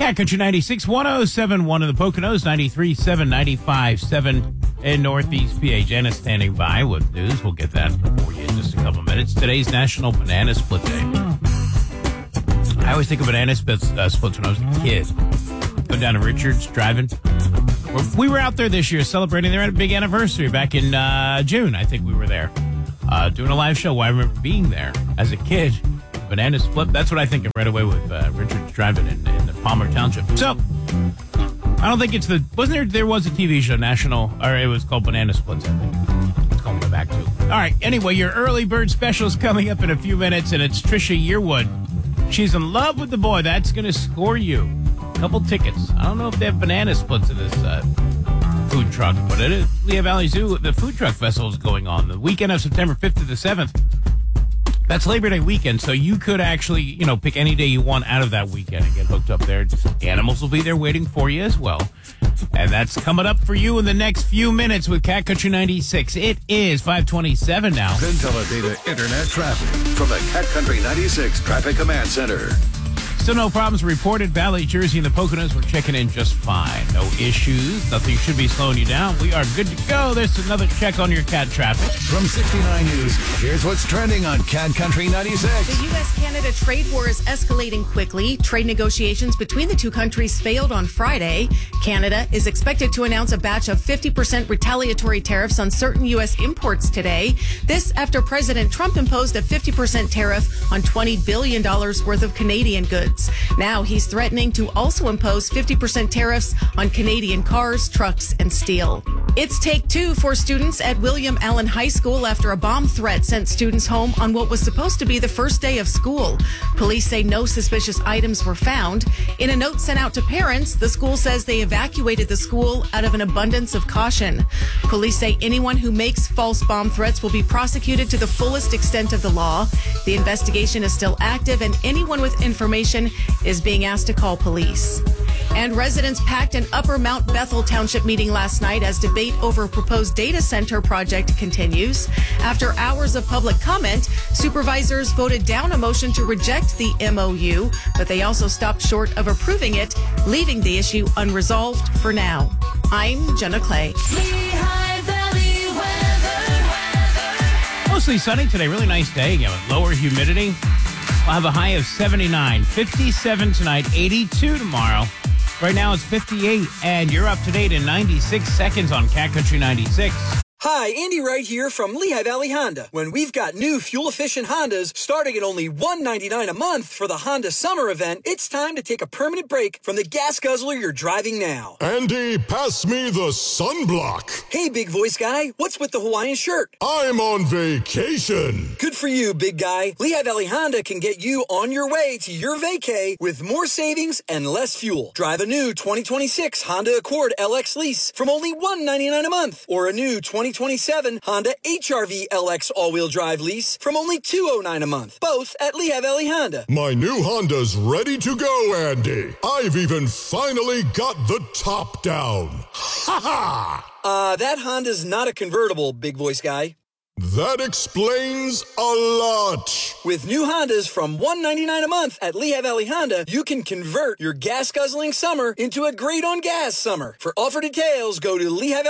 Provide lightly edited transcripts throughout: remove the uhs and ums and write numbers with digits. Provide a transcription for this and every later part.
Cat Country 96, 107.1 in the Poconos, 93.7, 95.7 in Northeast PA. Janice standing by with news. We'll get that for you in just a couple minutes. Today's National Banana Split Day. I always think of banana splits when I was a kid. Go down to Richards driving. We were out there this year celebrating their big anniversary back in June. I think we were there doing a live show. I remember being there as a kid. Banana split. That's what I think of right away with Richards driving in the Palmer Township. So I don't think it's there was a TV show, it was called Banana Splits, I think. It's going back to. All right. Anyway, your early bird special is coming up in a few minutes, and it's Trisha Yearwood. She's in love with the boy. That's going to score you a couple tickets. I don't know if they have banana splits in this food truck, but it is Lehigh Valley Zoo. The food truck festival is going on the weekend of September 5th to the 7th. That's Labor Day weekend, so you could actually, pick any day you want out of that weekend and get hooked up there. Animals will be there waiting for you as well. And that's coming up for you in the next few minutes with Cat Country 96. It is 5:27 now. Pinteledata Internet traffic from the Cat Country 96 Traffic Command Center. Still no problems reported. Valley, Jersey, and the Poconos, we're checking in just fine. No issues. Nothing should be slowing you down. We are good to go. There's another check on your cat traffic. From 69 News, here's what's trending on Cat Country 96. The U.S.-Canada trade war is escalating quickly. Trade negotiations between the two countries failed on Friday. Canada is expected to announce a batch of 50% retaliatory tariffs on certain U.S. imports today. This after President Trump imposed a 50% tariff on $20 billion worth of Canadian goods. Now he's threatening to also impose 50% tariffs on Canadian cars, trucks, and steel. It's take two for students at William Allen High School after a bomb threat sent students home on what was supposed to be the first day of school. Police say no suspicious items were found. In a note sent out to parents, the school says they evacuated the school out of an abundance of caution. Police say anyone who makes false bomb threats will be prosecuted to the fullest extent of the law. The investigation is still active, and anyone with information is being asked to call police. And residents packed an Upper Mount Bethel Township meeting last night as debate over a proposed data center project continues. After hours of public comment, supervisors voted down a motion to reject the MOU, but they also stopped short of approving it, leaving the issue unresolved for now. I'm Jenna Clay. Lehigh Valley weather. Mostly sunny today. Really nice day. Lower humidity. We'll have a high of 79, 57 tonight, 82 tomorrow. Right now it's 58, and you're up to date in 96 seconds on Cat Country 96. Hi, Andy Wright here from Lehigh Valley Honda. When we've got new fuel-efficient Hondas starting at only $199 a month for the Honda Summer Event, it's time to take a permanent break from the gas guzzler you're driving now. Andy, pass me the sunblock. Hey, big voice guy, what's with the Hawaiian shirt? I'm on vacation. Good for you, big guy. Lehigh Valley Honda can get you on your way to your vacay with more savings and less fuel. Drive a new 2026 Honda Accord LX lease from only $199 a month, or a new 2027 Honda HR-V LX all-wheel drive lease from only $209 a month, both at Lehigh Valley Honda. My new Honda's ready to go, Andy. I've even finally got the top down. Ha ha! That Honda's not a convertible, big voice guy. That explains a lot. With new Hondas from $199 a month at Lehigh Valley Honda, you can convert your gas-guzzling summer into a great-on-gas summer. For offer details, go to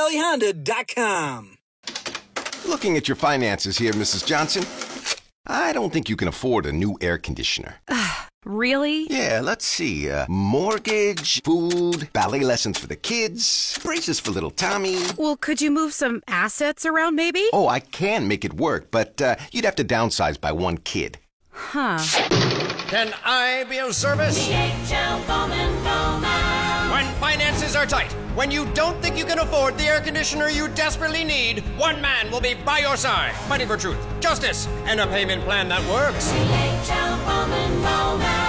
LehighValleyHonda.com. Looking at your finances here, Mrs. Johnson, I don't think you can afford a new air conditioner. Really? Yeah, let's see. Mortgage, food, ballet lessons for the kids, braces for little Tommy. Well, could you move some assets around maybe? Oh, I can make it work, but you'd have to downsize by one kid. Huh. Can I be of service? DHL Bowman Bowman. When finances are tight, when you don't think you can afford the air conditioner you desperately need, one man will be by your side, fighting for truth, justice, and a payment plan that works. DHL Bowman Bowman.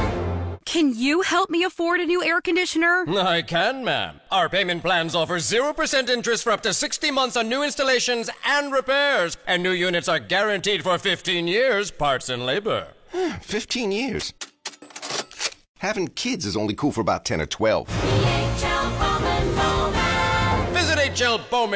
Can you help me afford a new air conditioner? I can, ma'am. Our payment plans offer 0% interest for up to 60 months on new installations and repairs, and new units are guaranteed for 15 years, parts and labor. 15 years. Having kids is only cool for about 10 or 12. DHL Bowman Bowman. Visit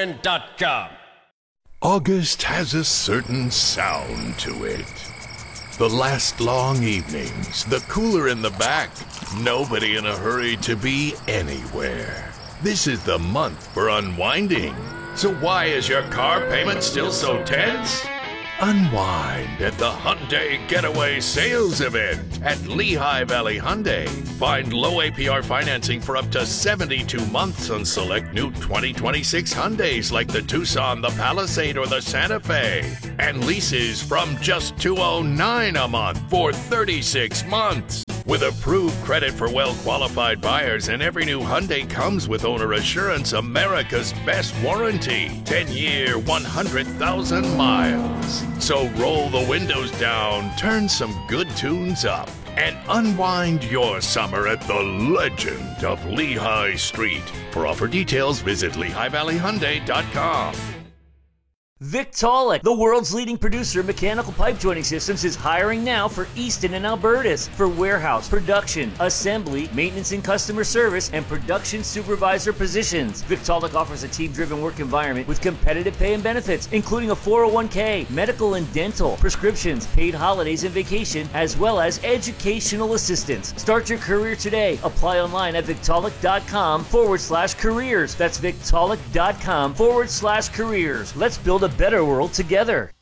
HLBowman.com. August has a certain sound to it. The last long evenings, the cooler in the back, nobody in a hurry to be anywhere. This is the month for unwinding. So why is your car payment still so tense? Unwind at the Hyundai Getaway Sales Event at Lehigh Valley Hyundai. Find low APR financing for up to 72 months on select new 2026 Hyundais like the Tucson, the Palisade, or the Santa Fe. And leases from just $209 a month for 36 months. With approved credit for well-qualified buyers, and every new Hyundai comes with Owner Assurance, America's best warranty. 10-year, 100,000 miles. So roll the windows down, turn some good tunes up, and unwind your summer at the legend of Lehigh Street. For offer details, visit LehighValleyHyundai.com. Victaulic, the world's leading producer of mechanical pipe joining systems, is hiring now for Easton and Albertus for warehouse, production, assembly, maintenance and customer service, and production supervisor positions. Victaulic offers a team-driven work environment with competitive pay and benefits, including a 401k, medical and dental, prescriptions, paid holidays and vacation, as well as educational assistance. Start your career today. Apply online at Victaulic.com/careers. That's Victaulic.com/careers. Let's build a better world together.